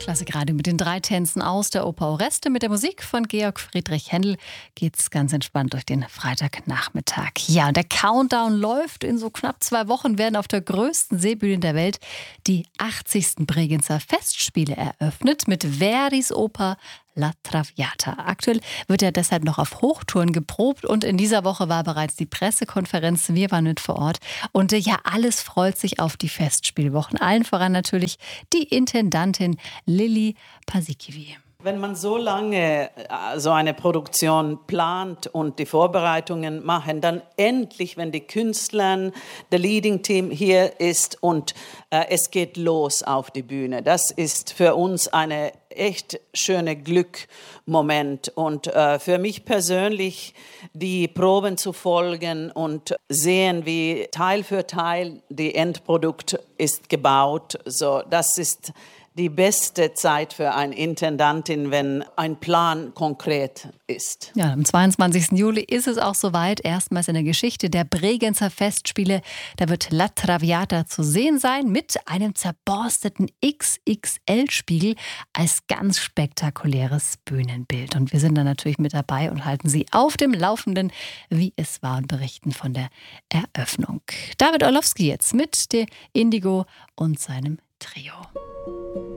Klassikradio mit den 3 Tänzen aus der Oper Oreste. Mit der Musik von Georg Friedrich Händel geht's ganz entspannt durch den Freitagnachmittag. Ja, und der Countdown läuft. In so knapp 2 Wochen werden auf der größten Seebühne der Welt die 80. Bregenzer Festspiele eröffnet mit Verdis Oper La Traviata. Aktuell wird ja deshalb noch auf Hochtouren geprobt und in dieser Woche war bereits die Pressekonferenz. Wir waren mit vor Ort und ja, alles freut sich auf die Festspielwochen. Allen voran natürlich die Intendantin Lilli Paasikivi. Wenn man so lange so eine Produktion plant und die Vorbereitungen machen, dann endlich, wenn die Künstler, der Leading Team hier ist und es geht los auf die Bühne. Das ist für uns eine echt schöne Glückmoment und für mich persönlich die Proben zu folgen und sehen, wie Teil für Teil die Endprodukt ist gebaut. So, das ist die beste Zeit für eine Intendantin, wenn ein Plan konkret ist. Ja, am 22. Juli ist es auch soweit. Erstmals in der Geschichte der Bregenzer Festspiele. Da wird La Traviata zu sehen sein mit einem zerborsteten XXL-Spiegel als ganz spektakuläres Bühnenbild. Und wir sind dann natürlich mit dabei und halten Sie auf dem Laufenden, wie es war, und berichten von der Eröffnung. David Orlowski jetzt mit der Indigo und seinem Trio.